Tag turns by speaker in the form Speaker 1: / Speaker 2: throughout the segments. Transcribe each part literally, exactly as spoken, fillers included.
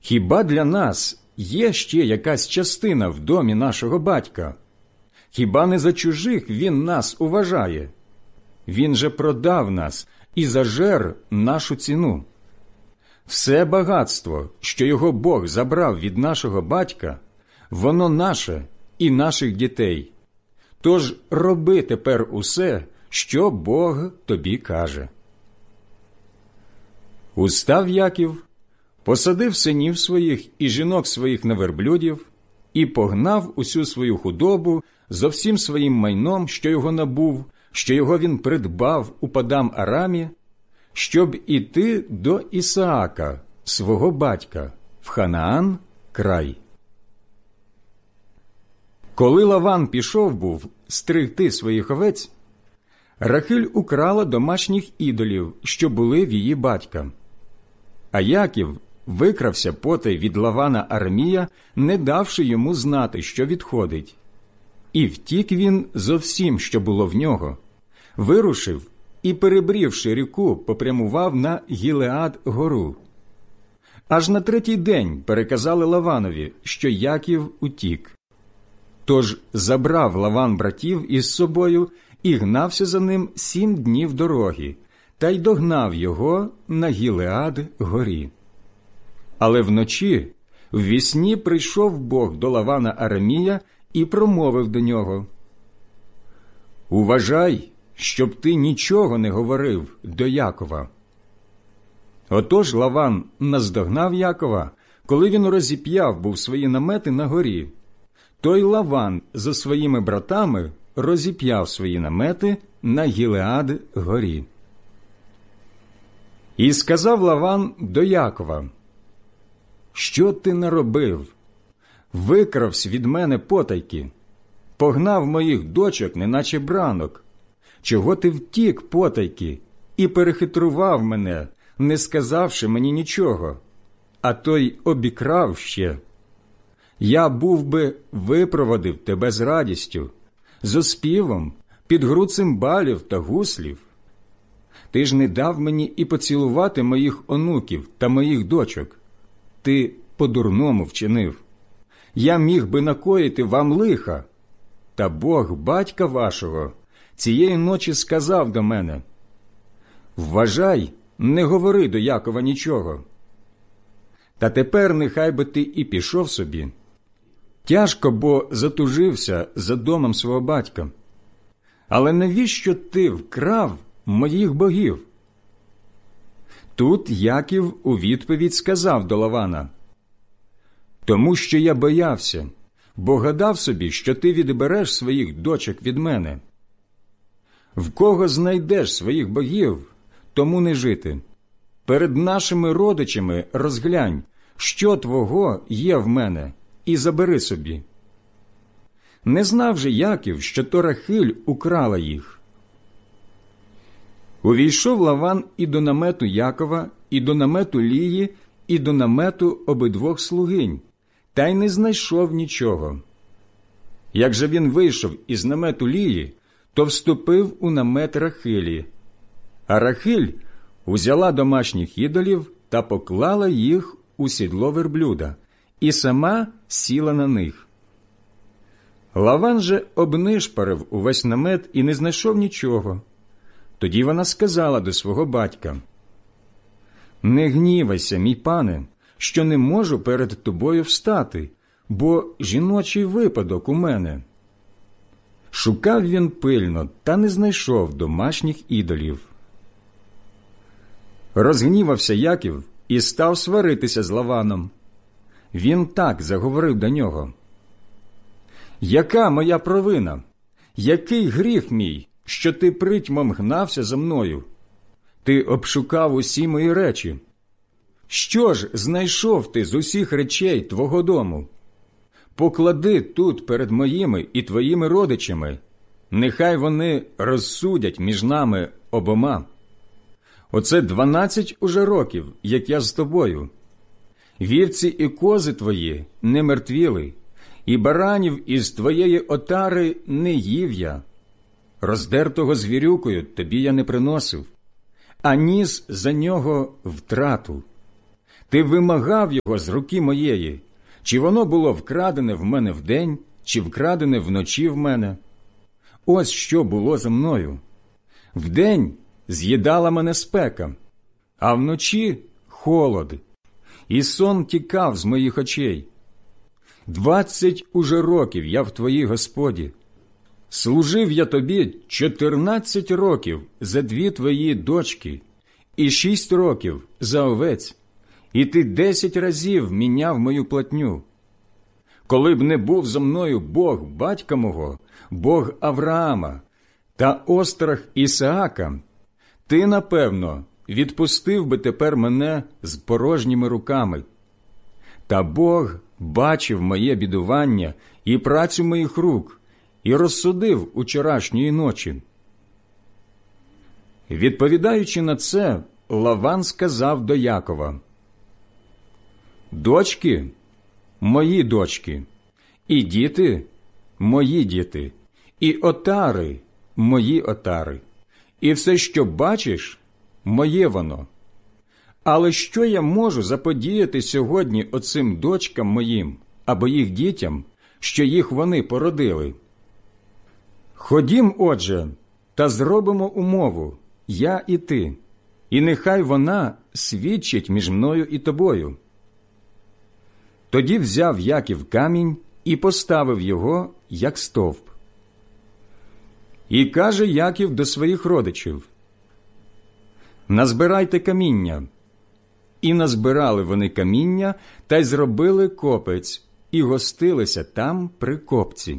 Speaker 1: Хіба для нас є ще якась частина в домі нашого батька? Хіба не за чужих він нас уважає? Він же продав нас і зажер нашу ціну. Все багатство, що його Бог забрав від нашого батька, воно наше і наших дітей. Тож роби тепер усе, що Бог тобі каже. Устав Яків, посадив синів своїх і жінок своїх на верблюдів і погнав усю свою худобу зо всім своїм майном, що його набув, що його він придбав у Падам-Арамі, щоб іти до Ісаака, свого батька, в Ханаан край. Коли Лаван пішов був стригти своїх овець, Рахиль украла домашніх ідолів, що були в її батька. А Яків викрався потай від Лавана Арамія, не давши йому знати, що відходить. І втік він зо всім, що було в нього, вирушив і, перебрівши ріку, попрямував на Гілеад-гору. Аж на третій день переказали Лаванові, що Яків утік. Тож забрав Лаван братів із собою і гнався за ним сім днів дороги, та й догнав його на Гілеад-горі. Але вночі ввісні прийшов Бог до Лавана Арамія і промовив до нього: «Уважай, щоб ти нічого не говорив до Якова». Отож Лаван наздогнав Якова, коли він розіп'яв був свої намети на горі. Той Лаван за своїми братами розіп'яв свої намети на Гілеад-горі. І сказав Лаван до Якова: «Що ти наробив? Викравсь від мене потайки, погнав моїх дочок, неначе бранок. Чого ти втік потайки і перехитрував мене, не сказавши мені нічого, а той обікрав ще? Я був би випроводив тебе з радістю, з оспівом, під гру цимбалів та гуслів. Ти ж не дав мені і поцілувати моїх онуків та моїх дочок. Ти по-дурному вчинив. Я міг би накоїти вам лиха. Та Бог батька вашого цієї ночі сказав до мене: вважай, не говори до Якова нічого. Та тепер нехай би ти і пішов собі. Тяжко, бо затужився за домом свого батька. Але навіщо ти вкрав моїх богів?» Тут Яків у відповідь сказав до Лавана: «Тому що я боявся, бо гадав собі, що ти відбереш своїх дочок від мене. В кого знайдеш своїх богів, тому не жити. Перед нашими родичами розглянь, що твого є в мене, і забери собі». Не знав же Яків, що то Рахиль украла їх. Увійшов Лаван і до намету Якова, і до намету Лії, і до намету обидвох слугинь, та й не знайшов нічого. Як же він вийшов із намету Лії, то вступив у намет Рахилі. А Рахиль узяла домашніх ідолів та поклала їх у сідло верблюда, і сама сіла на них. Лаван же обнишпарив увесь намет і не знайшов нічого. Тоді вона сказала до свого батька: «Не гнівайся, мій пане, що не можу перед тобою встати, бо жіночий випадок у мене». Шукав він пильно, та не знайшов домашніх ідолів. Розгнівався Яків і став сваритися з Лаваном. Він так заговорив до нього: «Яка моя провина? Який гріх мій, що ти притьмом гнався за мною? Ти обшукав усі мої речі. Що ж знайшов ти з усіх речей твого дому? Поклади тут перед моїми і твоїми родичами, нехай вони розсудять між нами обома. Оце дванадцять уже років, як я з тобою. Вівці і кози твої не мертвіли, і баранів із твоєї отари не їв я. Роздертого звірюкою тобі я не приносив, а ніс за нього втрату. Ти вимагав його з руки моєї, чи воно було вкрадене в мене вдень, чи вкрадене вночі в мене? Ось що було за мною. Вдень з'їдала мене спека, а вночі холод, і сон тікав з моїх очей. Двадцять уже років я в Твоїй Господі. Служив я Тобі чотирнадцять років за дві Твої дочки і шість років за овець, і Ти десять разів міняв мою платню. Коли б не був зо мною Бог батька мого, Бог Авраама та острах Ісаака, Ти, напевно, відпустив би тепер мене з порожніми руками. Та Бог бачив моє бідування і працю моїх рук, і розсудив учорашньої ночі. Відповідаючи на це, Лаван сказав до Якова: «Дочки – мої дочки, і діти – мої діти, і отари – мої отари, і все, що бачиш – моє воно. Але що я можу заподіяти сьогодні оцим дочкам моїм або їх дітям, що їх вони породили? Ходім, отже, та зробимо умову, я і ти, і нехай вона свідчить між мною і тобою». Тоді взяв Яків камінь і поставив його, як стовп. І каже Яків до своїх родичів: «Назбирайте каміння». І назбирали вони каміння, та й зробили копець, і гостилися там при копці.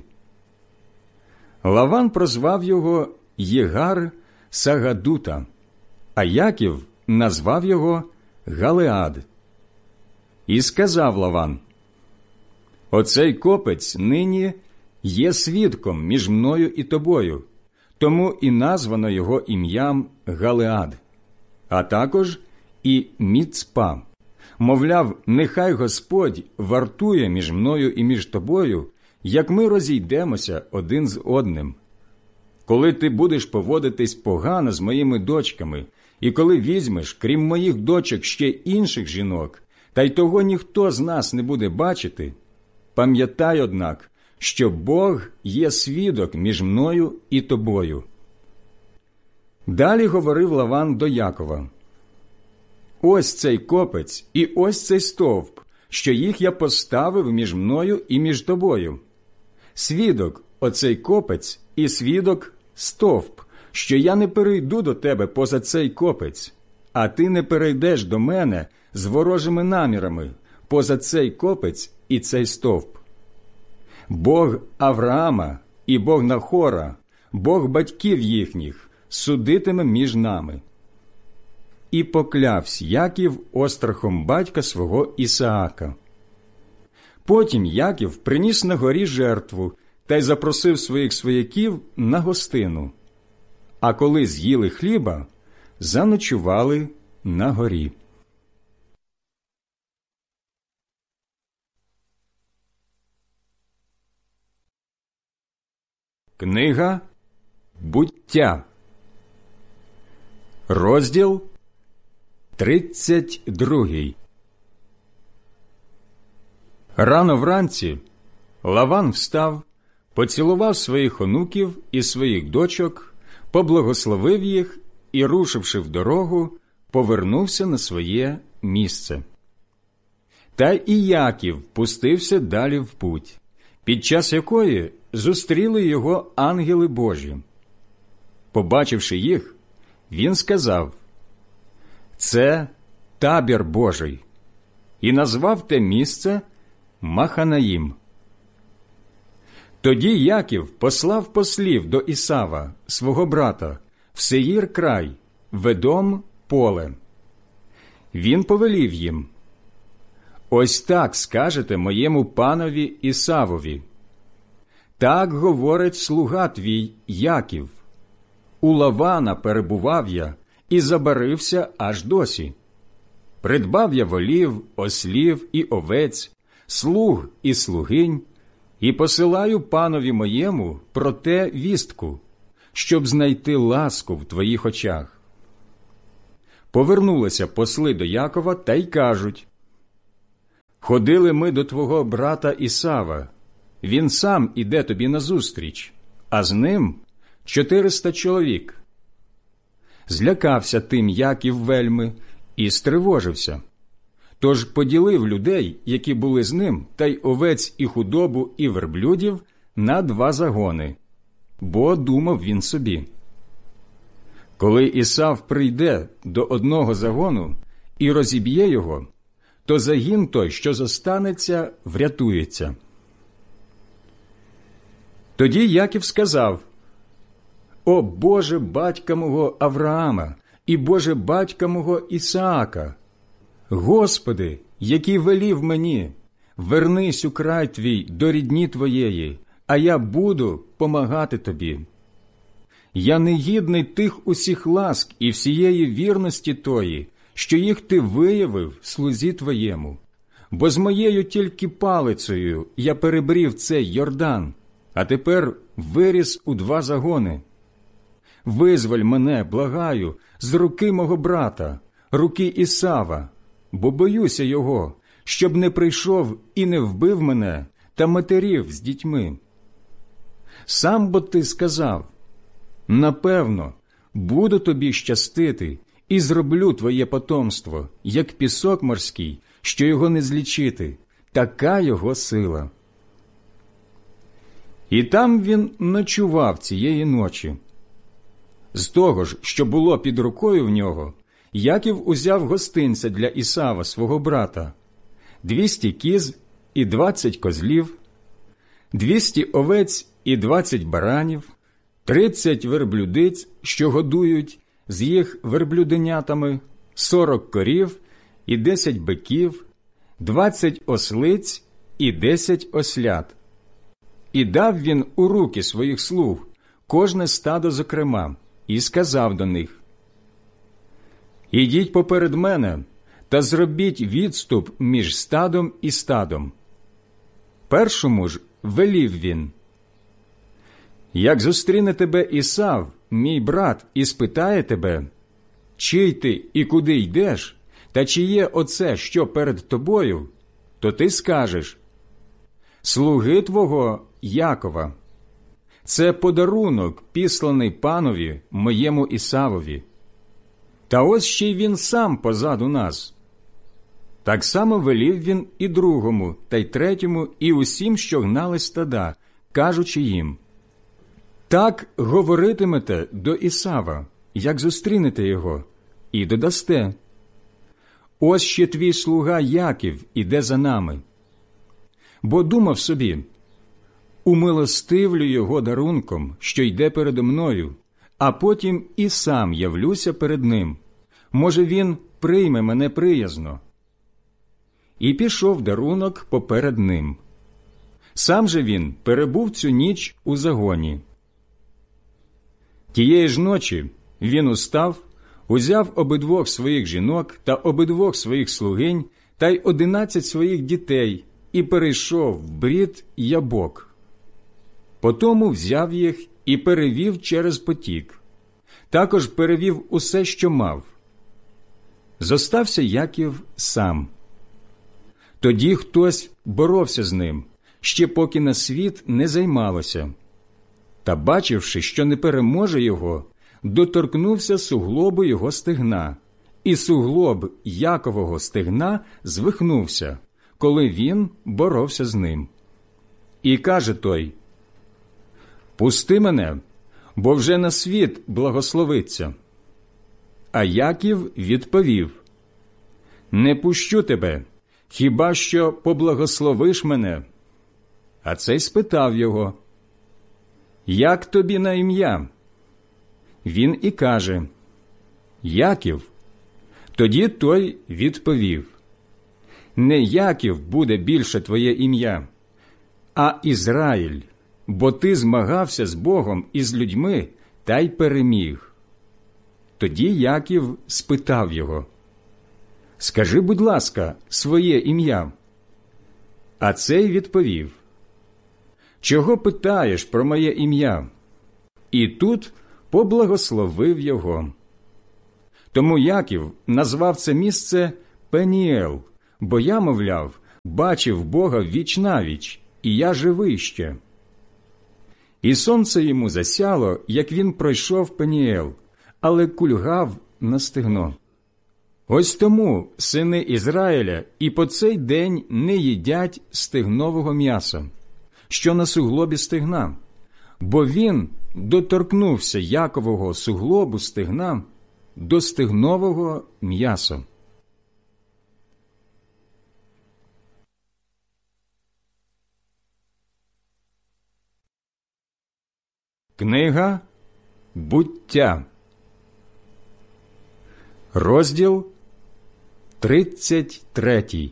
Speaker 1: Лаван прозвав його Єгар Сагадута, а Яків назвав його Галеад. І сказав Лаван: «Оцей копець нині є свідком між мною і тобою, тому і названо його ім'ям Галеад, а також і Міцпа. Мовляв, нехай Господь вартує між мною і між тобою, як ми розійдемося один з одним. Коли ти будеш поводитись погано з моїми дочками, і коли візьмеш, крім моїх дочок, ще інших жінок, та й того ніхто з нас не буде бачити, пам'ятай, однак, що Бог є свідок між мною і тобою». Далі говорив Лаван до Якова: «Ось цей копець і ось цей стовп, що їх я поставив між мною і між тобою. Свідок оцей копець і свідок стовп, що я не перейду до тебе поза цей копець, а ти не перейдеш до мене з ворожими намірами поза цей копець і цей стовп. Бог Авраама і Бог Нахора, Бог батьків їхніх, судитиме між нами». І поклявсь Яків острахом батька свого Ісаака. Потім Яків приніс на горі жертву та й запросив своїх свояків на гостину. А коли з'їли хліба, заночували на горі. Книга Буття, розділ тридцять другий. Рано вранці Лаван встав, поцілував своїх онуків і своїх дочок, поблагословив їх і, рушивши в дорогу, повернувся на своє місце. Та і Яків пустився далі в путь, під час якої зустріли його ангели Божі. Побачивши їх, він сказав: «Це табір Божий», і назвав те місце Маханаїм. Тоді Яків послав послів до Ісава, свого брата, в Сеїр край, в Едом поле. Він повелів їм: «Ось так скажете моєму панові Ісавові: так говорить слуга твій Яків. У Лавана перебував я і забарився аж досі. Придбав я волів, ослів і овець, слуг і слугинь, і посилаю панові моєму про те вістку, щоб знайти ласку в твоїх очах». Повернулися посли до Якова та й кажуть: Ходили ми до твого брата Ісава, він сам іде тобі назустріч, а з ним чотириста чоловік. Злякався тим Яків вельми і стривожився. Тож поділив людей, які були з ним, та й овець і худобу, і верблюдів на два загони, бо думав він собі: коли Ісав прийде до одного загону і розіб'є його, то загін той, що зостанеться, врятується. Тоді Яків сказав: «О Боже батька мого Авраама і Боже батька мого Ісаака! Господи, який велів мені, вернись у край твій до рідні твоєї, а я буду помагати тобі. Я не гідний тих усіх ласк і всієї вірності тої, що їх ти виявив слузі твоєму, бо з моєю тільки палицею я перебрів цей Йордан, а тепер виріс у два загони. Визволь мене, благаю, з руки мого брата, руки Ісава, бо боюся його, щоб не прийшов і не вбив мене та матерів з дітьми. Сам бо ти сказав: напевно, буду тобі щастити і зроблю твоє потомство, як пісок морський, що його не злічити, така його сила». І там він ночував цієї ночі. З того ж, що було під рукою в нього, Яків узяв гостинця для Ісава, свого брата, двісті кіз і двадцять козлів, двісті овець і двадцять баранів, тридцять верблюдиць, що годують, з їх верблюденятами, сорок корів і десять биків, двадцять ослиць і десять ослят. І дав він у руки своїх слуг кожне стадо зокрема, і сказав до них: «Ідіть поперед мене та зробіть відступ між стадом і стадом». Першому ж велів він: «Як зустріне тебе Ісав, мій брат, і спитає тебе, чий ти і куди йдеш, та чи є оце, що перед тобою, то ти скажеш: слуги твого Якова. Це подарунок, післаний панові моєму Ісавові. Та ось ще й він сам позаду нас». Так само велів він і другому, та й третьому, і усім, що гнали стада, кажучи їм: «Так говоритимете до Ісава, як зустрінете його, і додасте: ось ще твій слуга Яків іде за нами». Бо думав собі: умилостивлю його дарунком, що йде передо мною, а потім і сам явлюся перед ним. Може, він прийме мене приязно. І пішов дарунок поперед ним. Сам же він перебув цю ніч у загоні. Тієї ж ночі він устав, узяв обидвох своїх жінок та обидвох своїх слугинь та й одинадцять своїх дітей і перейшов в брід Ябок. Потому взяв їх і перевів через потік. Також перевів усе, що мав. Зостався Яків сам. Тоді хтось боровся з ним, ще поки на світ не займалося. Та, бачивши, що не переможе його, доторкнувся суглобу його стегна, і суглоб Якового стегна звихнувся, коли він боровся з ним. І каже той: «Пусти мене, бо вже на світ благословиться». А Яків відповів: «Не пущу тебе, хіба що поблагословиш мене». А цей спитав його: «Як тобі на ім'я?» Він і каже: «Яків». Тоді той відповів: «Не Яків буде більше твоє ім'я, а Ізраїль, бо ти змагався з Богом і з людьми, та й переміг». Тоді Яків спитав його: «Скажи, будь ласка, своє ім'я». А цей відповів: «Чого питаєш про моє ім'я?» І тут поблагословив його. Тому Яків назвав це місце Пеніел, бо я, мовляв, бачив Бога віч-навіч, і я живий ще». І сонце йому засяло, як він пройшов Пеніел, але кульгав на стегно. Ось тому сини Ізраїля і по цей день не їдять стегнового м'яса, що на суглобі стегна, бо він доторкнувся Якового суглобу стегна до стегнового м'яса. Книга «Буття», розділ тридцять третій.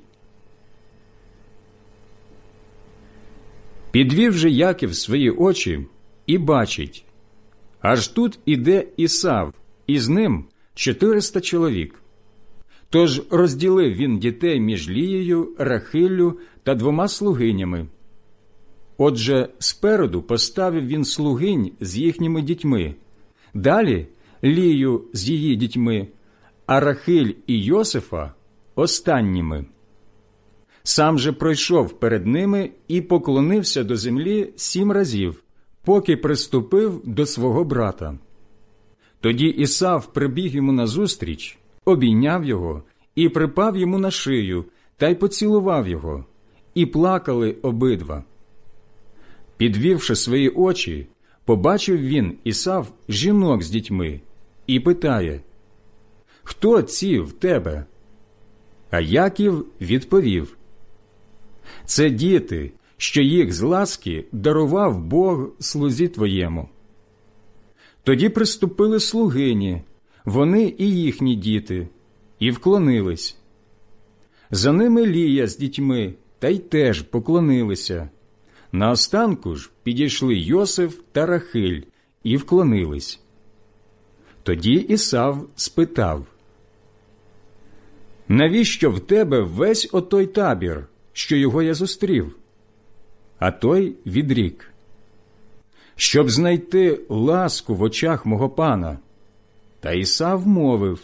Speaker 1: Підвів же Яків свої очі і бачить, аж тут іде Ісав, і з ним чотириста чоловік. Тож розділив він дітей між Лією, Рахиллю та двома слугинями. Отже, спереду поставив він слугинь з їхніми дітьми, далі Лію з її дітьми, а Рахиль і Йосифа останніми. Сам же пройшов перед ними і поклонився до землі сім разів, поки приступив до свого брата. Тоді Ісав прибіг йому назустріч, обійняв його і припав йому на шию, та й поцілував його, і плакали обидва. Підвівши свої очі, побачив він, Ісав, жінок з дітьми, і питає: «Хто ці в тебе?» А Яків відповів: «Це діти, що їх з ласки дарував Бог слузі твоєму». Тоді приступили слугині, вони і їхні діти, і вклонились. За ними Лія з дітьми, та й теж поклонилися. Наостанку ж підійшли Йосиф та Рахиль і вклонились. Тоді Ісав спитав: «Навіщо в тебе весь отой табір, що його я зустрів?» А той відрік: «Щоб знайти ласку в очах мого пана». Та Ісав мовив: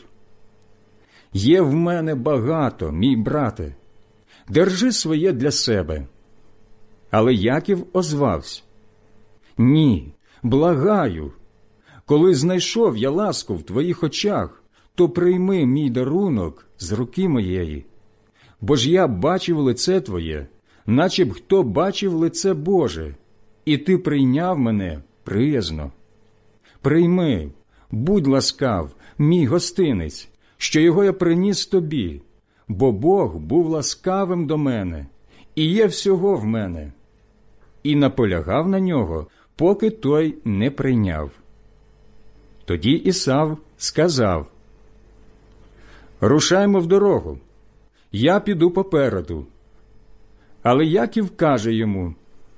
Speaker 1: «Є в мене багато, мій брате, держи своє для себе». Але Яків озвався: «Ні, благаю, коли знайшов я ласку в твоїх очах, то прийми мій дарунок з руки моєї. Бо ж я бачив лице твоє, наче б хто бачив лице Боже, і ти прийняв мене приязно. Прийми, будь ласкав, мій гостинець, що його я приніс тобі, бо Бог був ласкавим до мене, і є всього в мене». І наполягав на нього, поки той не прийняв. Тоді Ісав сказав: «Рушаймо в дорогу, я піду попереду». Але Яків каже йому: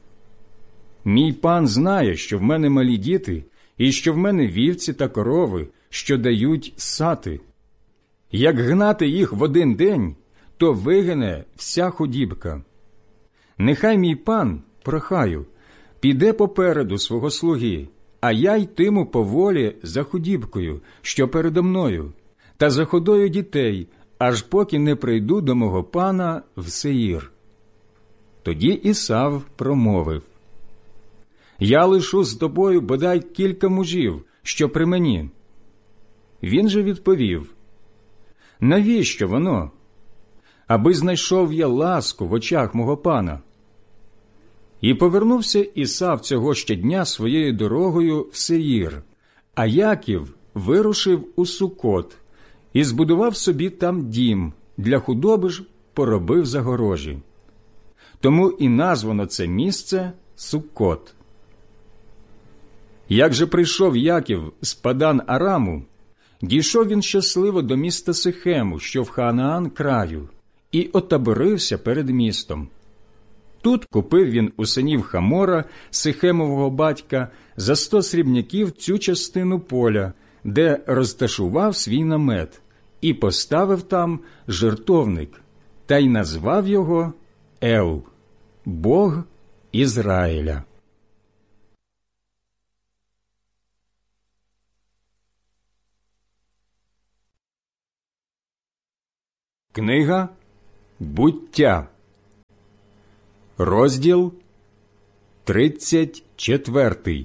Speaker 1: «Мій пан знає, що в мене малі діти, і що в мене вівці та корови, що дають сати. Як гнати їх в один день, то вигине вся худібка. Нехай мій пан, прохаю, піде попереду свого слуги, а я йтиму поволі за худібкою, що передо мною, та за ходою дітей, аж поки не прийду до мого пана в Сеїр». Тоді Ісав промовив: «Я лишу з тобою бодай кілька мужів, що при мені». Він же відповів: «Навіщо воно? Аби знайшов я ласку в очах мого пана». І повернувся Ісав цього ще дня своєю дорогою в Сеїр, а Яків вирушив у Сукот і збудував собі там дім, для худоби ж поробив загорожі. Тому і названо це місце Сукот. Як же прийшов Яків з Падан Араму, дійшов він щасливо до міста Сихему, що в Ханаан краю, і отаборився перед містом. Тут купив він у синів Хамора, Сихемового батька, за сто срібняків цю частину поля, де розташував свій намет, і поставив там жертовник, та й назвав його Ел – Бог Ізраїля. Книга «Буття», Розділ тридцять четвертий.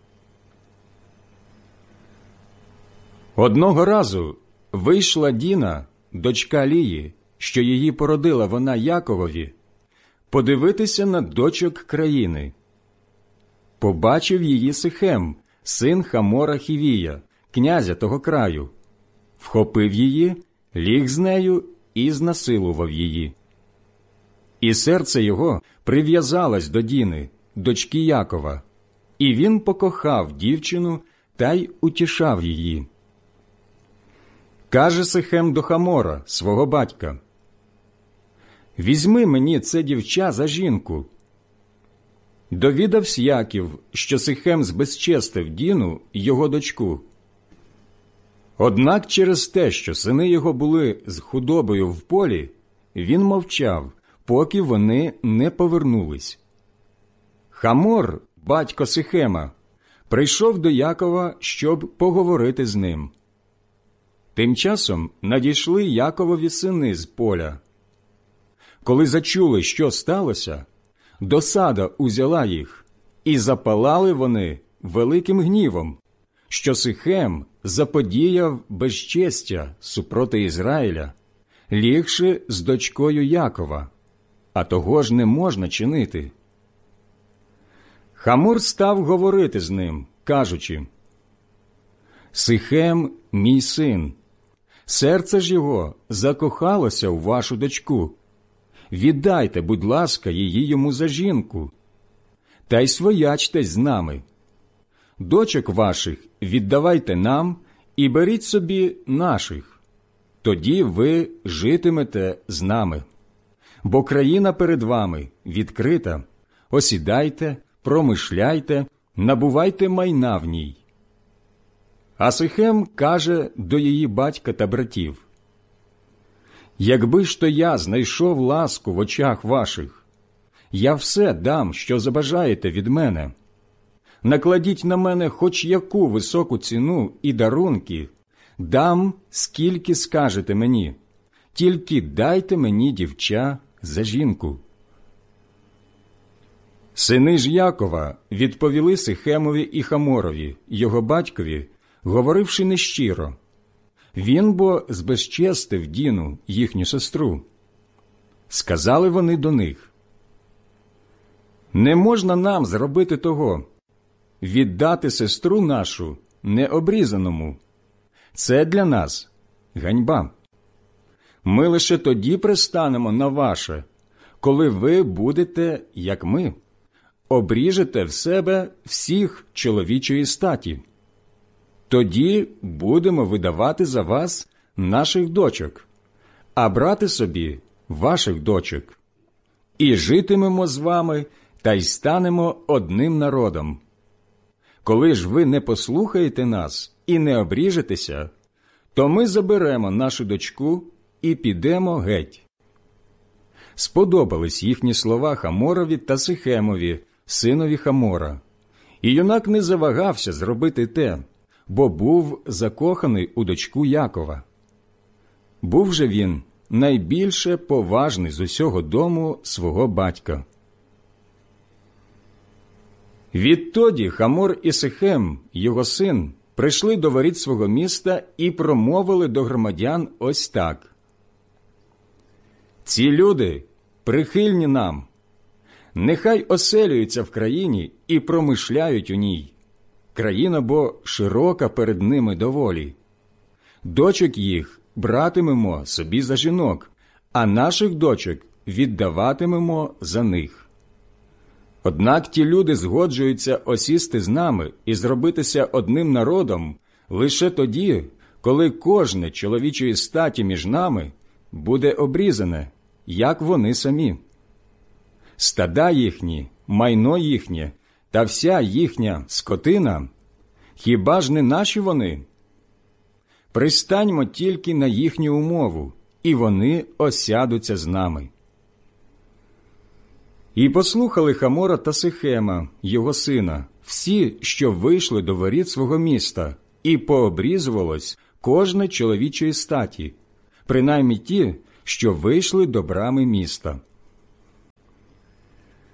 Speaker 1: Одного разу вийшла Діна, дочка Лії, що її породила вона Яковові, подивитися на дочок країни. Побачив її Сихем, син Хамора Хівія, князя того краю, вхопив її, ліг з нею і знасилував її. І серце його прив'язалось до Діни, дочки Якова, і він покохав дівчину та й утішав її. Каже Сихем до Хамора, свого батька: «Візьми мені це дівча за жінку». Довідавсь Яків, що Сихем збезчестив Діну, його дочку. Однак через те, що сини його були з худобою в полі, він мовчав, поки вони не повернулись. Хамор, батько Сихема, прийшов до Якова, щоб поговорити з ним. Тим часом надійшли Яковові сини з поля. Коли зачули, що сталося, досада узяла їх, і запалали вони великим гнівом, що Сихем заподіяв безчестя супроти Ізраїля, лігши з дочкою Якова, а того ж не можна чинити. Хамор став говорити з ним, кажучи: «Сихем – мій син, серце ж його закохалося у вашу дочку. Віддайте, будь ласка, її йому за жінку, та й своячтесь з нами. Дочок ваших віддавайте нам і беріть собі наших, тоді ви житимете з нами. Бо країна перед вами відкрита, осідайте, промишляйте, набувайте майна в ній». А Сихем каже до її батька та братів: «Якби ж то я знайшов ласку в очах ваших, я все дам, що забажаєте від мене. Накладіть на мене хоч яку високу ціну і дарунки, дам, скільки скажете мені, тільки дайте мені дівча за жінку». Сини ж Якова відповіли Сихемові і Хаморові, його батькові, говоривши нещиро. Він бо збезчестив Діну, їхню сестру. Сказали вони до них: «Не можна нам зробити того, віддати сестру нашу необрізаному. Це для нас ганьба. Ми лише тоді пристанемо на ваше, коли ви будете, як ми, обріжете в себе всіх чоловічої статі. Тоді будемо видавати за вас наших дочок, а брати собі ваших дочок. І житимемо з вами, та й станемо одним народом. Коли ж ви не послухаєте нас і не обріжетеся, то ми заберемо нашу дочку і підемо геть». Сподобались їхні слова Хаморові та Сихемові, синові Хамора, і юнак не завагався зробити те, бо був закоханий у дочку Якова. Був же він найбільше поважний з усього дому свого батька. Відтоді Хамор і Сихем, його син, прийшли до воріт свого міста і промовили до громадян ось так: «Ці люди прихильні нам. Нехай оселюються в країні і промишляють у ній. Країна бо широка перед ними доволі. Дочок їх братимемо собі за жінок, а наших дочок віддаватимемо за них. Однак ті люди згоджуються осісти з нами і зробитися одним народом лише тоді, коли кожне чоловічої статі між нами буде обрізане, як вони самі. Стада їхні, майно їхнє та вся їхня скотина, хіба ж не наші вони? Пристаньмо тільки на їхню умову, і вони осядуться з нами». І послухали Хамора та Сихема, його сина, всі, що вийшли до воріт свого міста, і пообрізувалось кожне чоловічої статі, принаймні ті, що вийшли до брами міста.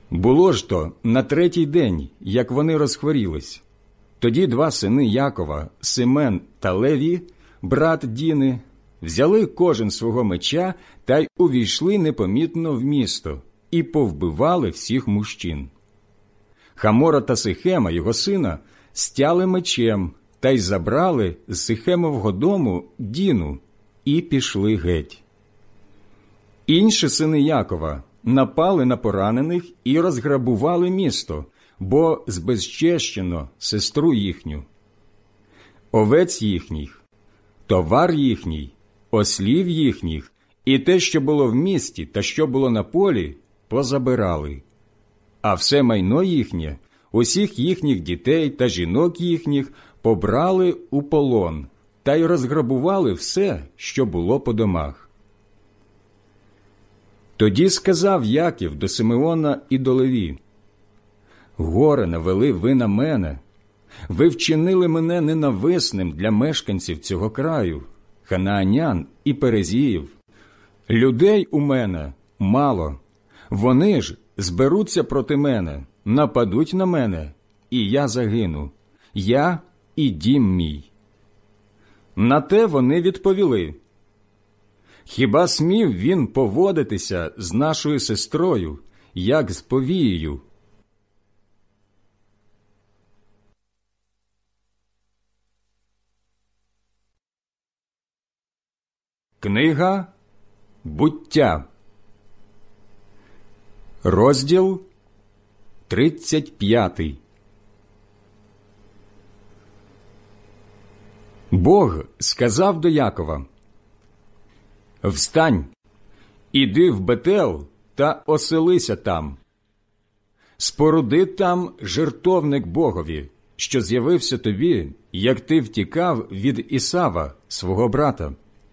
Speaker 1: Було ж то на третій день, як вони розхворілись. Тоді два сини Якова, Симен та Леві, брат Діни, взяли кожен свого меча та й увійшли непомітно в місто і повбивали всіх мужчин. Хамора та Сихема, його сина, стяли мечем та й забрали з Сихемового дому Діну і пішли геть. Інші сини Якова напали на поранених і розграбували місто, бо збезчещено сестру їхню. Овець їхніх, товар їхній, ослів їхніх і те, що було в місті та що було на полі, позабирали. А все майно їхнє, усіх їхніх дітей та жінок їхніх побрали у полон та й розграбували все, що було по домах. Тоді сказав Яків до Симеона і до Леві: «Горе навели ви на мене, ви вчинили мене ненависним для мешканців цього краю, ханаанян і перезіїв. Людей у мене мало, вони ж зберуться проти мене, нападуть на мене, і я загину, я і дім мій». На те вони відповіли: «Хіба смів він поводитися з нашою сестрою, як з повією?» Книга «Буття», розділ тридцять п'ятий. Бог сказав до Якова: «Встань, іди в Бетел та оселися там. Споруди там жертовник Богові, що з'явився тобі, як ти втікав від Ісава, свого брата».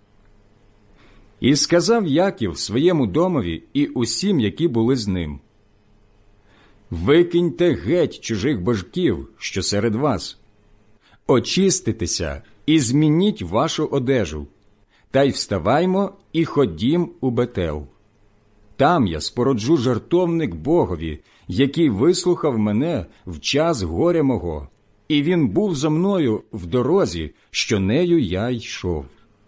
Speaker 1: І сказав Яків своєму домові і усім, які були з ним: «Викиньте геть чужих божків, що серед вас. Очиститеся і змініть вашу одежу, та й вставаймо і ходім у Бетел. Там я споруджу жертовник Богові, який вислухав мене в час горя мого, і він був зо мною в дорозі, що нею я йшов».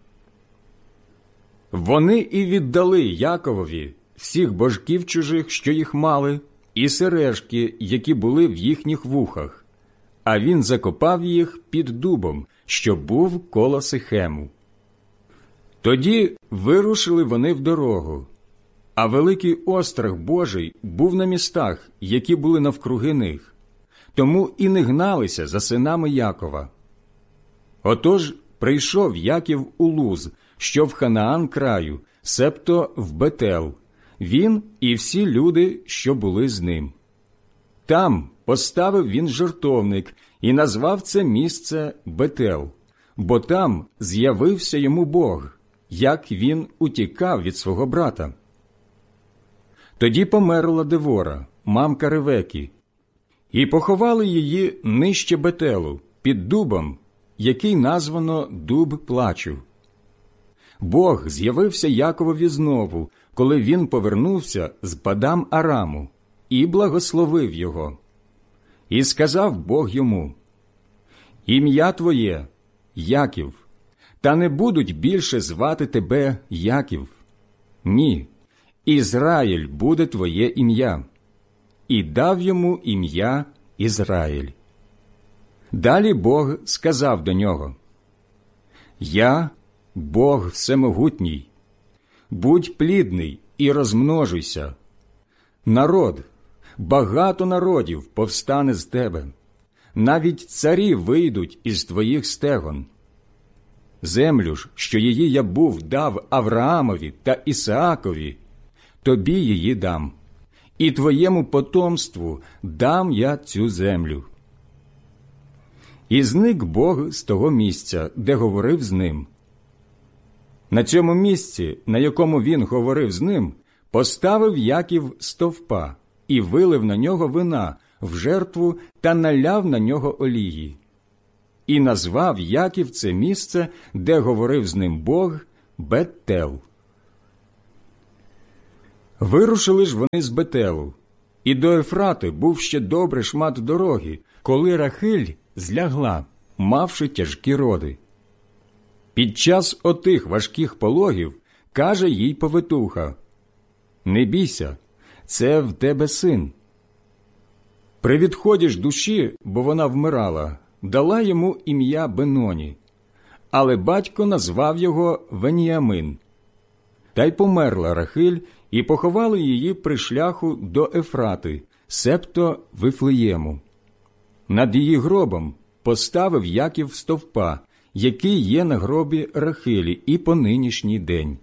Speaker 1: Вони і віддали Яковові всіх божків чужих, що їх мали, і сережки, які були в їхніх вухах, а він закопав їх під дубом, що був коло Сихему. Тоді вирушили вони в дорогу, а великий острах Божий був на містах, які були навкруги них, тому і не гналися за синами Якова. Отож прийшов Яків у Луз, що в Ханаан краю, себто в Бетел, він і всі люди, що були з ним. Там поставив він жертовник і назвав це місце Бетел, бо там з'явився йому Бог, як він утікав від свого брата. Тоді померла Девора, мамка Ревеки, і поховали її нижче Бетелу, під дубом, який названо Дуб плачу. Бог з'явився Яковові знову, коли він повернувся з Падам Араму, і благословив його. І сказав Бог йому: «Ім'я твоє – Яків, та не будуть більше звати тебе Яків. Ні, Ізраїль буде твоє ім'я». І дав йому ім'я Ізраїль. Далі Бог сказав до нього: «Я – Бог всемогутній. Будь плідний і розмножуйся. Народ, багато народів повстане з тебе, навіть царі вийдуть із твоїх стегон. Землю ж, що її я був дав Авраамові та Ісаакові, тобі її дам, і твоєму потомству дам я цю землю». І зник Бог з того місця, де говорив з ним. На цьому місці, на якому він говорив з ним, поставив Яків стовпа і вилив на нього вина в жертву та наляв на нього олії. І назвав Яків це місце, де говорив з ним Бог, Бетел. Вирушили ж вони з Бетелу, і до Ефрати був ще добре шмат дороги, коли Рахиль злягла, мавши тяжкі роди. Під час отих важких пологів каже їй повитуха: «Не бійся, це в тебе син». При відході ж душі, бо вона вмирала, дала йому ім'я Беноні, але батько назвав його Веніамин. Та й померла Рахиль, і поховали її при шляху до Ефрати, себто Вифлеєму. Над її гробом поставив Яків стовпа, який є на гробі Рахилі і по нинішній день.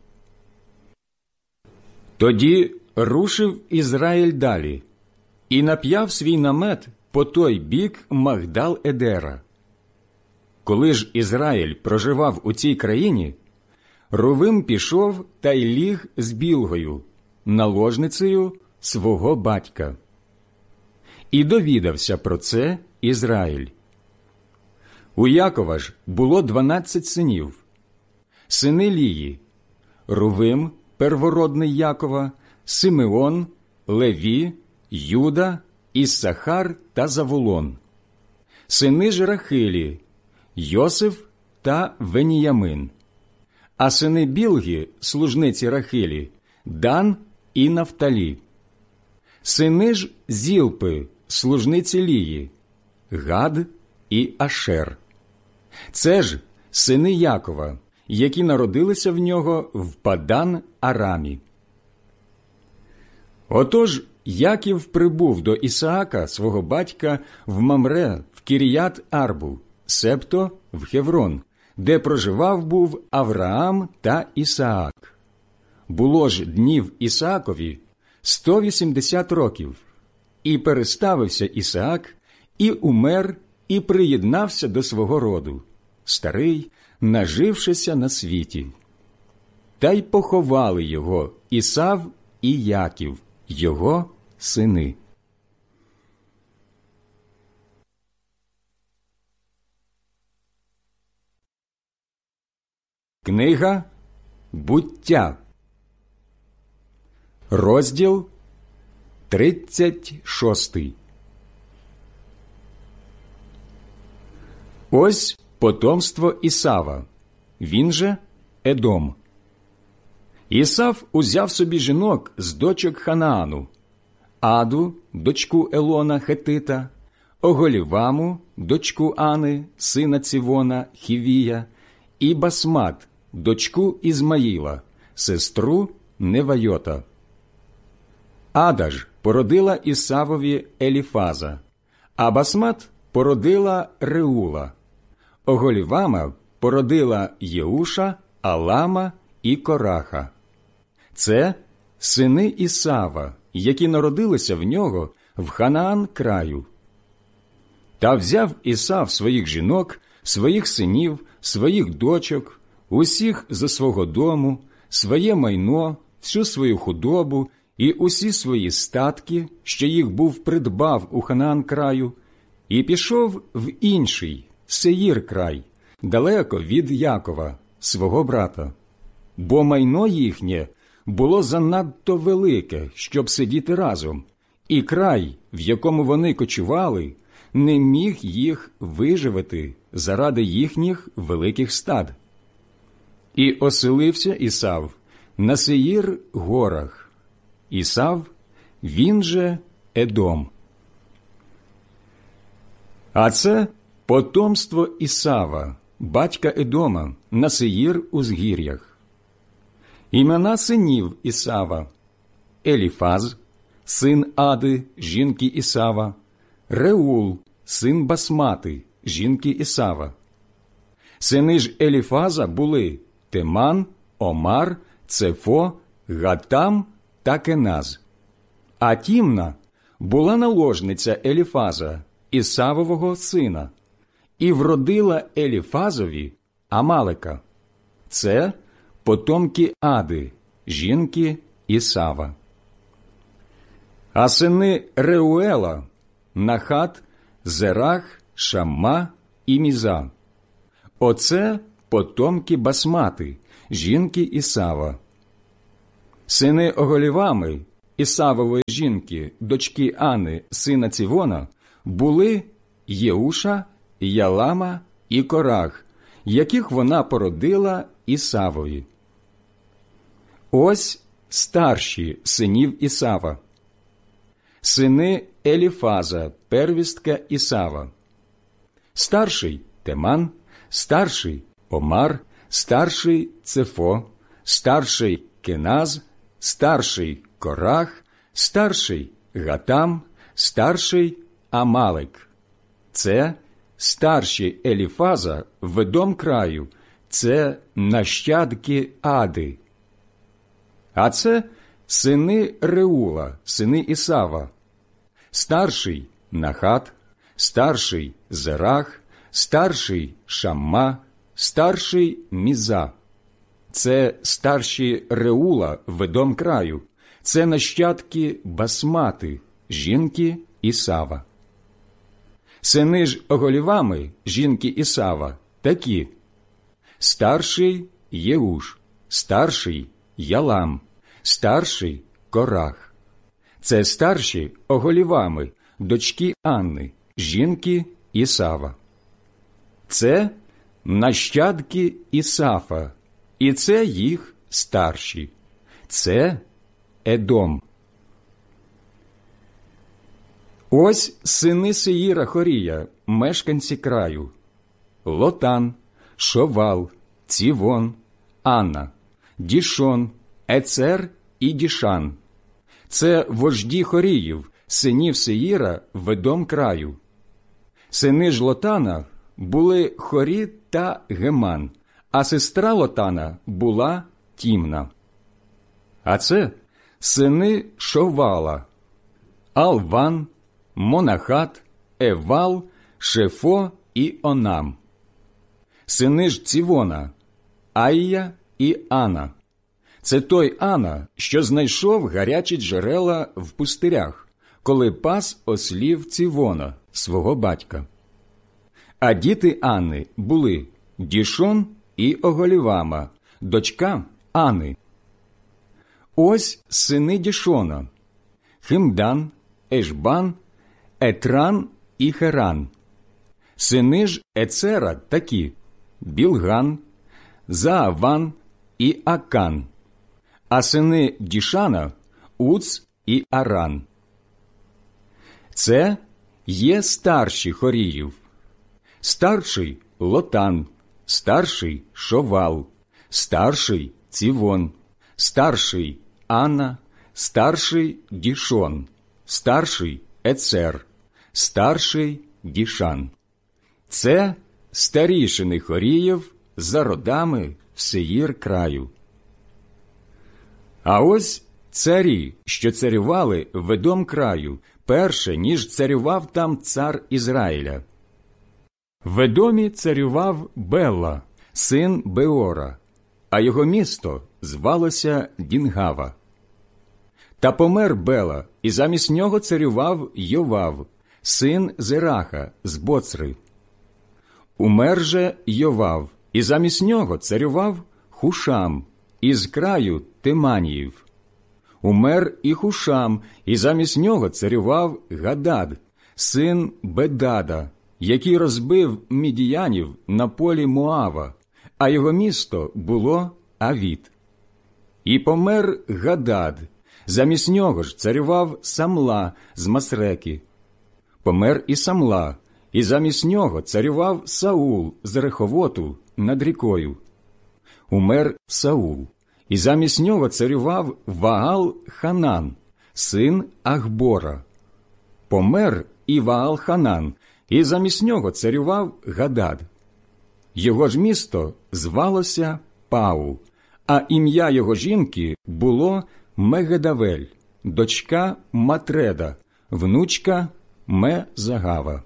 Speaker 1: Тоді рушив Ізраїль далі, і нап'яв свій намет по той бік Магдал-Едера. Коли ж Ізраїль проживав у цій країні, Рувим пішов та й ліг з Білгою, наложницею свого батька. І довідався про це Ізраїль. У Якова ж було дванадцять синів. Сини Лії – Рувим, первородний Якова, Симеон, Леві, Юда, Іссахар та Завулон. Сини ж Рахилі – Йосиф та Веніямин. А сини Білги, служниці Рахилі – Дан і Нафталі. Сини ж Зілпи, служниці Лії – Гад і Ашер. Це ж сини Якова, які народилися в нього в Падан-Арамі. Отож Яків прибув до Ісаака, свого батька, в Мамре, в Кіріят-Арбу, себто в Хеврон, де проживав був Авраам та Ісаак. Було ж днів Ісаакові сто вісімдесят років, і переставився Ісаак, і умер, і приєднався до свого роду, старий, нажившися на світі. Та й поховали його Ісав і Яків, його сини. Книга «Буття», розділ тридцять шостий. Ось потомство Ісава, він же Едом. Ісав узяв собі жінок з дочок Ханаану: Аду, дочку Елона Хетита, Оголіваму, дочку Ани, сина Цівона, Хівія, і Басмат, дочку Ізмаїла, сестру Невайота. Ада ж породила Ісавові Еліфаза, а Басмат породила Реула. Оголівама породила Єуша, Алама і Кораха. Це сини Ісава, які народилися в нього в Ханаан краю. Та взяв Ісав своїх жінок, своїх синів, своїх дочок, усіх зо свого дому, своє майно, всю свою худобу і усі свої статки, що їх був придбав у Ханаан краю, і пішов в інший, Сеїр край, далеко від Якова, свого брата. Бо майно їхнє було занадто велике, щоб сидіти разом, і край, в якому вони кочували, не міг їх виживити заради їхніх великих стад. І оселився Ісав на Сеїр горах. Ісав, він же Едом. А це потомство Ісава, батька Едома, на Сеїр узгір'ях. Імена синів Ісава: Еліфаз, син Ади, жінки Ісава, Реул, син Басмати, жінки Ісава. Сини ж Еліфаза були Теман, Омар, Цефо, Гатам та Кеназ. А Тімна була наложниця Еліфаза, Ісавового сина, і вродила Еліфазові Амалека. Це потомки Ади, жінки Ісава. А сини Реуела – Нахат, Зерах, Шамма і Міза. Оце потомки Басмати, жінки Ісава. Сини Оголівами Ісавової жінки, дочки Ани, сина Цівона, були Єуша, Ялама і Корах, яких вона породила Ісавові. Ось старші синів Ісава. Сини Еліфаза, первістка Ісава. Старший Теман, старший Омар, старший Цефо, старший Кеназ, старший Корах, старший Гатам, старший Амалек. Це старші Еліфаза в Едом краю, це нащадки Ади. А це сини Реула, сини Ісава. Старший Нахат, старший Зерах, старший Шамма, старший Міза. Це старші Реула в Едом краю, це нащадки Басмати, жінки Ісава. Сини ж Оголівами, жінки Ісава, такі: старший Єуш, старший Ялам, старший Корах. Це старші Оголівами, дочки Анни, жінки Ісава. Це нащадки Ісафа, і це їх старші. Це Едом. Ось сини Сеїра Хорія, мешканці краю: Лотан, Шовал, Цівон, Анна, Дішон, Ецер і Дішан. Це вожді Хоріїв, синів Сеїра в Едом краю. Сини ж Лотана були Хорі та Геман, а сестра Лотана була Тімна. А це сини Шовала: Алван, Монахат, Евал, Шефо і Онам. Сини ж Цівона: Айя і Ана. Це той Ана, що знайшов гарячі джерела в пустирях, коли пас ослів Цівона, свого батька. А діти Анни були Дішон і Оголівама, дочка Ани. Ось сини Дішона: Химдан, Ешбан, Етран і Херан. Сини ж Ецера такі: Білган, Зааван і Акан. А сини Дішана – Уц і Аран. Це є старші Хоріїв. Старший Лотан, старший Шовал, старший Цівон, старший Анна, старший Дішон, старший Ецер, старший Дішан. Це старішини Хоріїв за родами в Сеїр краю. А ось царі, що царювали в Едом краю, перше, ніж царював там цар Ізраїля. В Едомі царював Бела, син Беора, а його місто звалося Дінгава. Та помер Бела, і замість нього царював Йовав, син Зераха з Боцри. Умер же Йовав, і замість нього царював Хушам із краю Теманіїв. Умер і Хушам, і замість нього царював Гадад, син Бедада, який розбив мідіянів на полі Моава, а його місто було Авіт. І помер Гадад, замість нього ж царював Самла з Масреки. Помер і Самла, і замість нього царював Саул з Реховоту над рікою. Умер Саул, і замість нього царював Ваал-Ханан, син Ахбора. Помер і Ваал-Ханан, і замість нього царював Гадад. Його ж місто звалося Пау, а ім'я його жінки було Мегедавель, дочка Матреда, внучка Ме-Загава.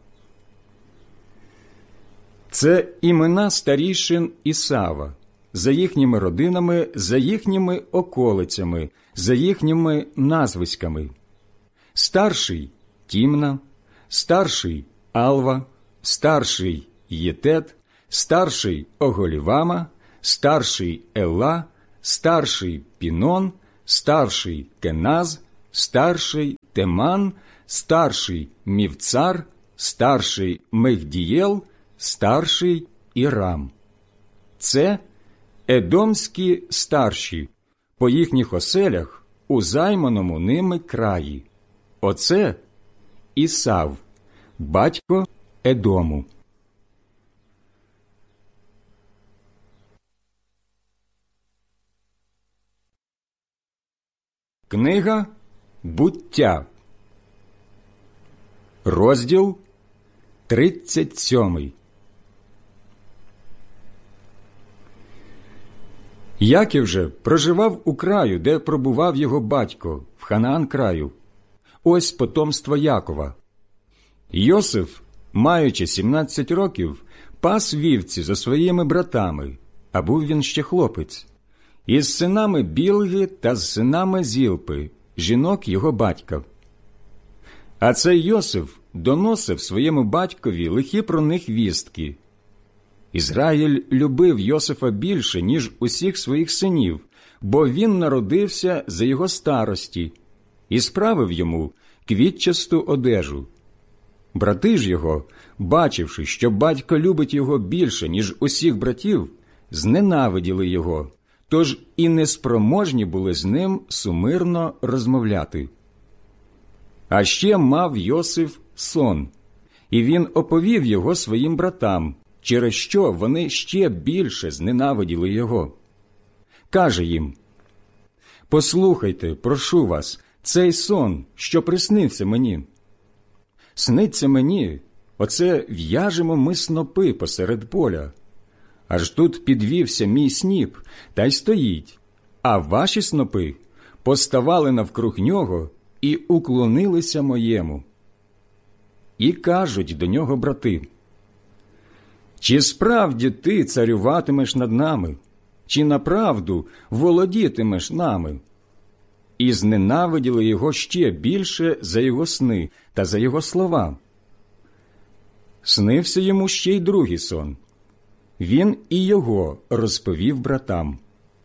Speaker 1: Це імена старішин Ісава, за їхніми родинами, за їхніми околицями, за їхніми назвиськами. Старший – Тімна, старший – Алва, старший – Єтет, старший – Оголівама, старший – Ела, старший – Пінон, старший – Кеназ, старший Теман, старший Мівцар, старший Мехдієл, старший Ірам. Це едомські старші по їхніх оселях у займаному ними краї. Оце Ісав, батько Едому. Книга Буття, розділ тридцять сьомий. Яків же проживав у краю, де пробував його батько, в Ханаан краю. Ось потомство Якова. Йосиф, маючи сімнадцять років, пас вівці за своїми братами, а був він ще хлопець, із синами Білги та з синами Зілпи, жінок його батька. А цей Йосиф доносив своєму батькові лихі про них вістки. Ізраїль любив Йосифа більше, ніж усіх своїх синів, бо він народився за його старості і справив йому квітчасту одежу. Брати ж його, бачивши, що батько любить його більше, ніж усіх братів, зненавиділи його, тож і неспроможні були з ним сумирно розмовляти. А ще мав Йосиф сон, і він оповів його своїм братам, через що вони ще більше зненавиділи його. Каже їм: «Послухайте, прошу вас, цей сон, що приснився мені. Сниться мені, оце в'яжемо ми снопи посеред поля. Аж тут підвівся мій сніп, та й стоїть, а ваші снопи поставали навкруг нього і уклонилися моєму». І кажуть до нього брати: «Чи справді ти царюватимеш над нами? Чи направду володітимеш нами?» І зненавиділи його ще більше за його сни та за його слова. Снився йому ще й другий сон. Він і його розповів братам.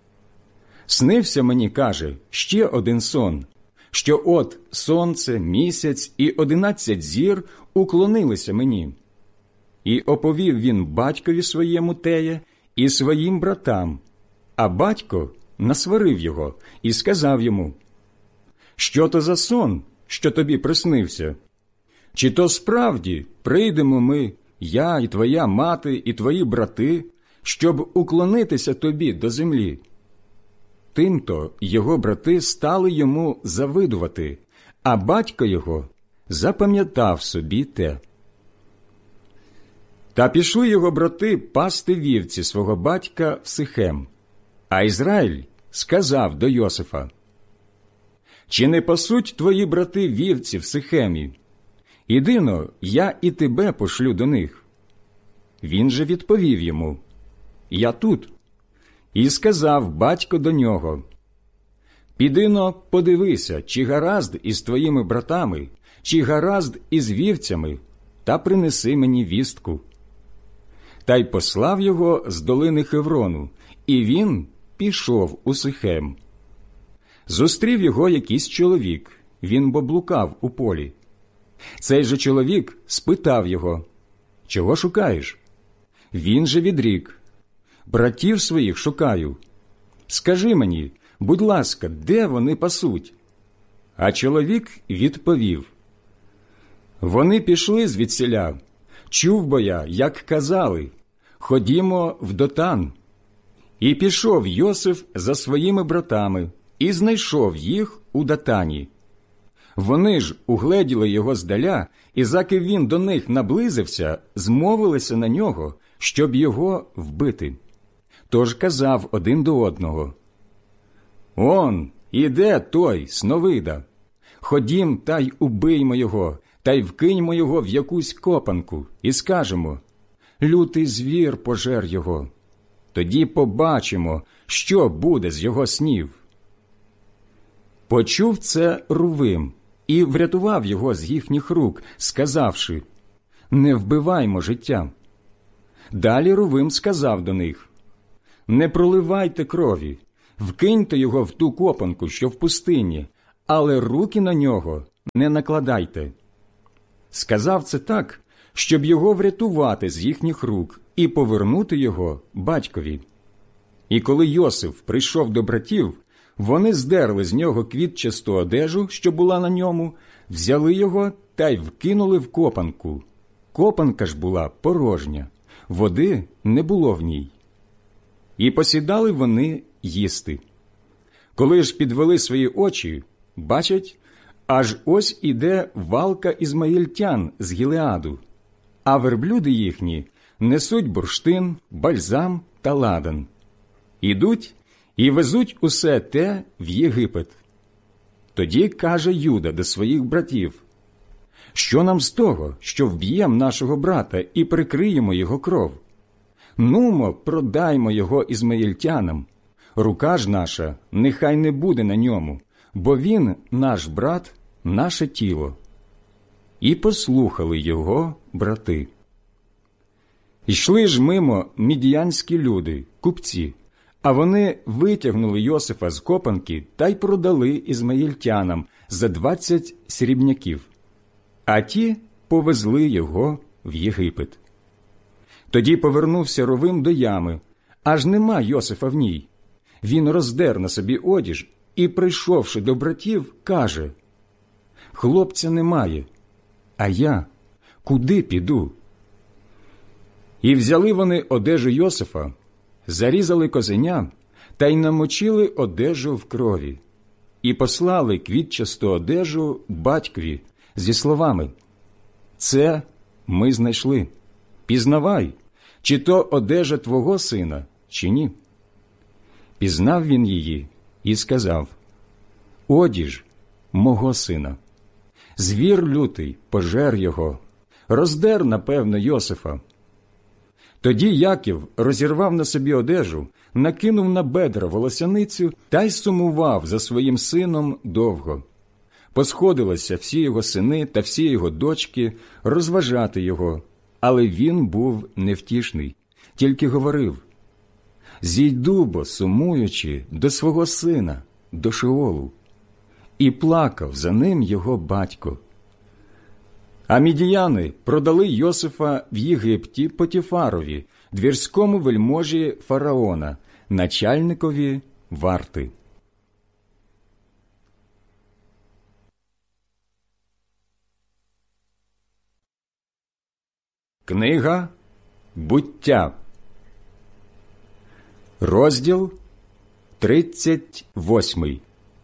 Speaker 1: «Снився мені, каже, ще один сон, що от сонце, місяць і одинадцять зір уклонилися мені». І оповів він батькові своєму теє і своїм братам, а батько насварив його і сказав йому: «Що то за сон, що тобі приснився? Чи то справді прийдемо ми, я і твоя мати, і твої брати, щоб уклонитися тобі до землі?» Тимто його брати стали йому завидувати, а батько його запам'ятав собі те. Та пішли його брати пасти вівці свого батька в Сихем, а Ізраїль сказав до Йосифа: «Чи не пасуть твої брати вівці в Сихемі? Ідино, я і тебе пошлю до них». Він же відповів йому: «Я тут». І сказав батько до нього: «Підино, подивися, чи гаразд із твоїми братами, чи гаразд із вівцями, та принеси мені вістку». Та й послав його з долини Хеврону, і він пішов у Сихем. Зустрів його якийсь чоловік, він бо блукав у полі. Цей же чоловік спитав його: «Чого шукаєш?» Він же відрік: «Братів своїх шукаю. Скажи мені, будь ласка, де вони пасуть?» А чоловік відповів: «Вони пішли звідсіля. Чув бо я, як казали: ходімо в Дотан». І пішов Йосиф за своїми братами, і знайшов їх у Дотані. Вони ж угледіли його здаля, і заки він до них наблизився, змовилися на нього, щоб його вбити. Тож казав один до одного: «Он, іде той, сновида. Ходім та й убиймо його, та й вкиньмо його в якусь копанку, і скажемо: лютий звір пожер його. Тоді побачимо, що буде з його снів». Почув це Рувим і врятував його з їхніх рук, сказавши: «Не вбиваймо життя». Далі Рувим сказав до них: «Не проливайте крові, вкиньте його в ту копанку, що в пустині, але руки на нього не накладайте». Сказав це так, щоб його врятувати з їхніх рук і повернути його батькові. І коли Йосиф прийшов до братів, вони здерли з нього квітчасту одежу, що була на ньому, взяли його та й вкинули в копанку. Копанка ж була порожня, води не було в ній. І посідали вони їсти. Коли ж підвели свої очі, бачать, аж ось іде валка ізмаїльтян з Гілеаду, а верблюди їхні несуть бурштин, бальзам та ладан. Ідуть і везуть усе те в Єгипет. Тоді каже Юда до своїх братів: «Що нам з того, що вб'єм нашого брата і прикриємо його кров? Нумо, продаймо його ізмаїльтянам. Рука ж наша нехай не буде на ньому, бо він, наш брат, наше тіло». І послухали його брати. Йшли ж мимо мідіянські люди, купці, а вони витягнули Йосифа з копанки та й продали ізмаїльтянам за двадцять срібняків, а ті повезли його в Єгипет. Тоді повернувся ровим до ями, аж нема Йосифа в ній. Він роздер на собі одіж і, прийшовши до братів, каже: «Хлопця немає, а я куди піду?» І взяли вони одежу Йосифа, зарізали козеня та й намочили одежу в крові, і послали квітчасту одежу батькові зі словами: «Це ми знайшли. Пізнавай, чи то одежа твого сина, чи ні». Пізнав він її і сказав: «Одіж мого сина. Звір лютий пожер його, роздер, напевно, Йосифа». Тоді Яків розірвав на собі одежу, накинув на бедра волосяницю та й сумував за своїм сином довго. Посходилися всі його сини та всі його дочки розважати його, але він був невтішний, тільки говорив: «Зійду бо, сумуючи, до свого сина, до Шеолу». І плакав за ним його батько. А мідіяни продали Йосифа в Єгипті Потіфарові, двірському вельможі фараона, начальникові варти. Книга «Буття», розділ тридцять восьмий.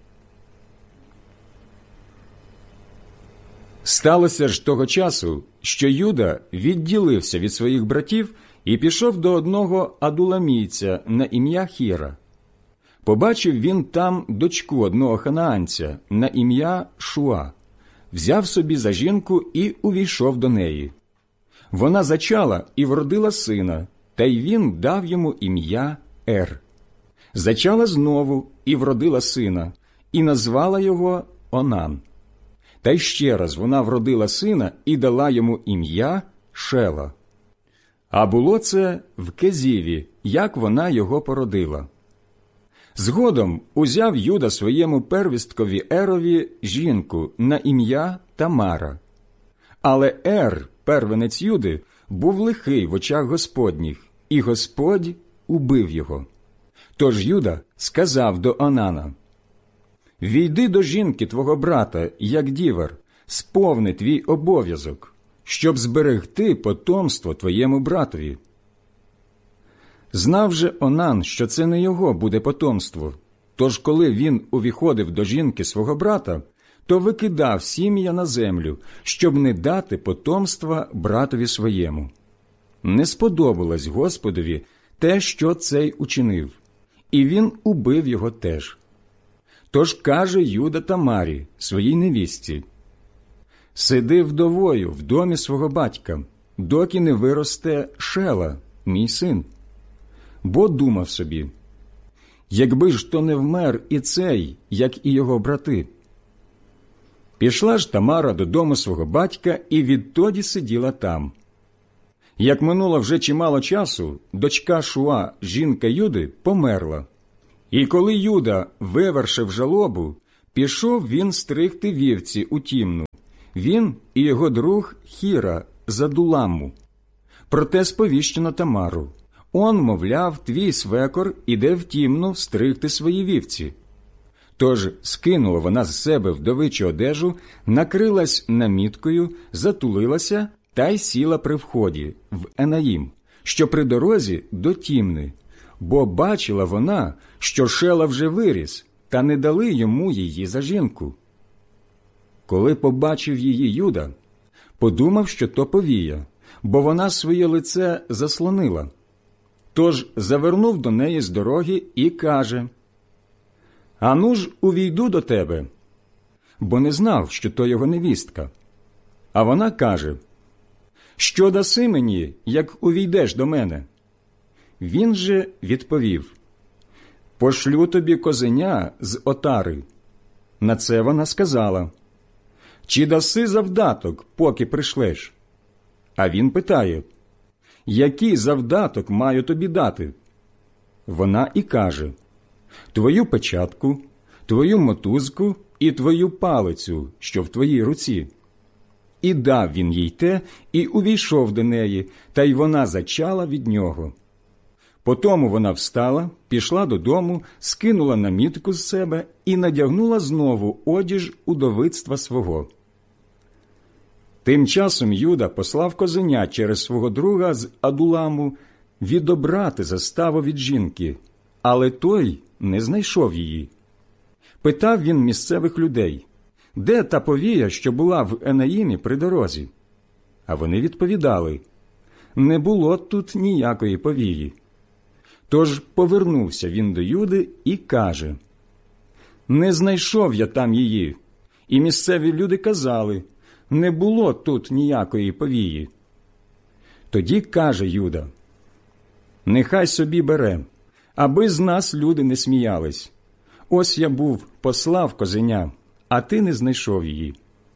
Speaker 1: Сталося ж того часу, що Юда відділився від своїх братів і пішов до одного адуламійця на ім'я Хіра. Побачив він там дочку одного ханаанця на ім'я Шуа, взяв собі за жінку і увійшов до неї. Вона зачала і вродила сина, та й він дав йому ім'я Ер. Зачала знову і вродила сина, і назвала його Онан. Та й ще раз вона вродила сина і дала йому ім'я Шела. А було це в Кезіві, як вона його породила. Згодом узяв Юда своєму первісткові Ерові жінку на ім'я Тамара. Але Ер, первенець Юди, був лихий в очах Господніх, і Господь убив його. Тож Юда сказав до Онана: «Війди до жінки твого брата, як дівер, сповни твій обов'язок, щоб зберегти потомство твоєму братові». Знав же Онан, що це не його буде потомство, тож коли він увіходив до жінки свого брата, то викидав сім'я на землю, щоб не дати потомства братові своєму. Не сподобалось Господові те, що цей учинив, і він убив його теж. Тож каже Юда Тамарі, своїй невістці: «Сиди вдовою в домі свого батька, доки не виросте Шела, мій син». Бо думав собі: «Якби ж то не вмер і цей, як і його брати». Пішла ж Тамара додому свого батька і відтоді сиділа там. Як минуло вже чимало часу, дочка Шуа, жінка Юди, померла. І коли Юда вивершив жалобу, Пішов він стригти вівці у Тімну, він і його друг Хіра з Адуламу. Проте сповіщено Тамару: «Он, мовляв, твій свекор іде в Тімну стригти свої вівці». Тож скинула вона з себе вдовичу одежу, накрилась наміткою, затулилася та й сіла при вході в Енаїм, що при дорозі до Тімни, бо бачила вона, що Шела вже виріс, та не дали йому її за жінку. Коли побачив її Юда, подумав, що то повія, бо вона своє лице заслонила. Тож завернув до неї з дороги і каже: «Ану ж увійду до тебе», бо не знав, що то його невістка. А вона каже: «Що даси мені, як увійдеш до мене?» Він же відповів: «Пошлю тобі козеня з отари». На це вона сказала: «Чи даси завдаток, поки пришлеш?» А він питає: «Який завдаток маю тобі дати?» Вона і каже: «Твою печатку, твою мотузку і твою палицю, що в твоїй руці». І дав він їй те, і увійшов до неї, та й вона зачала від нього. Потому вона встала, пішла додому, скинула намітку з себе і надягнула знову одіж удовицтва свого. Тим часом Юда послав козеня через свого друга з Адуламу відобрати заставу від жінки, але той не знайшов її. Питав він місцевих людей: «Де та повія, що була в Енаїмі при дорозі?» А вони відповідали: «Не було тут ніякої повії». Тож повернувся він до Юди і каже: «Не знайшов я там її». І місцеві люди казали: «Не було тут ніякої повії». Тоді каже Юда: «Нехай собі бере, аби з нас люди не сміялись. Ось я був послав козеня, а ти не знайшов її».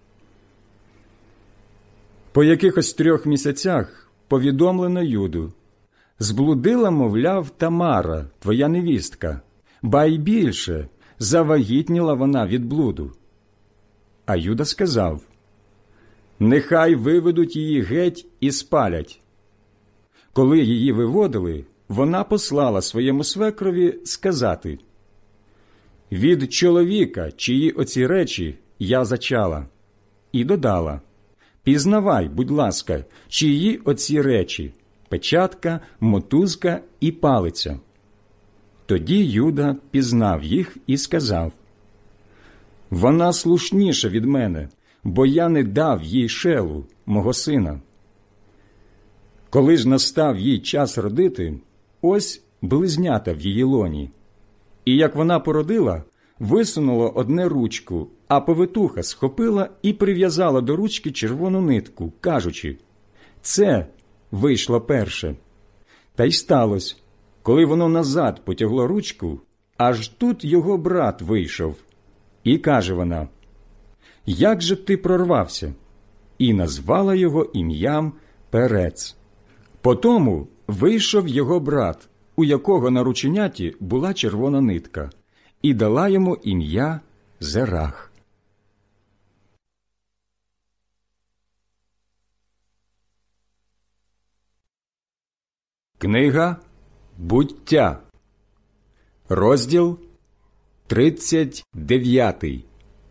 Speaker 1: По якихось трьох місяцях повідомлено Юду: «Зблудила, мовляв, Тамара, твоя невістка, ба й більше, завагітніла вона від блуду». А Юда сказав: «Нехай виведуть її геть і спалять». Коли її виводили, вона послала своєму свекрові сказати: «Від чоловіка, чиї оці речі, я зачала». І додала: «Пізнавай, будь ласка, чиї оці речі, печатка, мотузка і палиця». Тоді Юда пізнав їх і сказав: «Вона слушніша від мене, бо я не дав їй Шелу, мого сина». Коли ж настав їй час родити, ось близнята в її лоні. І як вона породила, висунула одне ручку, а повитуха схопила і прив'язала до ручки червону нитку, кажучи: «Це вийшло перше». Та й сталося, коли воно назад потягло ручку, аж тут його брат вийшов. І каже вона: «Як же ти прорвався?» І назвала його ім'ям Перец. Потому вийшов його брат, у якого на рученяті була червона нитка, і дала йому ім'я Зерах. Книга Буття, розділ тридцять дев'ятий.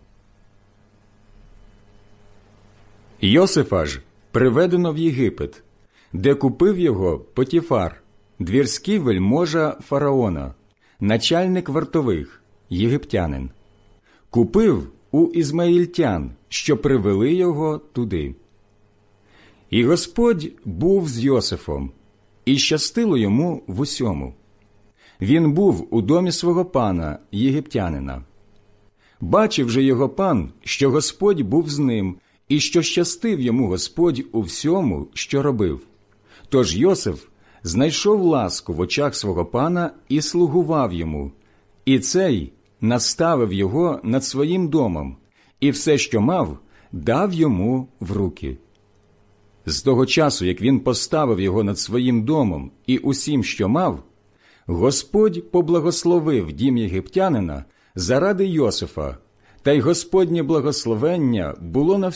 Speaker 1: Йосифа ж приведено в Єгипет, де купив його Потіфар, двірський вельможа фараона, начальник вартових, єгиптянин. Купив у ізмаїльтян, що привели його туди. І Господь був з Йосифом, і щастило йому в усьому. Він був у домі свого пана, єгиптянина. Бачив же його пан, що Господь був з ним, і що щастив йому Господь у всьому, що робив. Тож Йосиф знайшов ласку в очах свого пана і слугував йому, і цей наставив його над своїм домом, і все, що мав, дав йому в руки. З того часу, як він поставив його над своїм домом і усім, що мав, Господь поблагословив дім єгиптянина заради Йосифа,
Speaker 2: Та й Господнє благословення було на